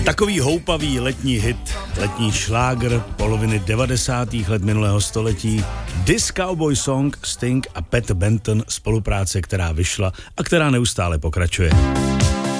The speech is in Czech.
Takový houpavý letní hit, letní šlágr poloviny 90. let minulého století, This Cowboy Song, Sting a Pat Benton, spolupráce, která vyšla a která neustále pokračuje.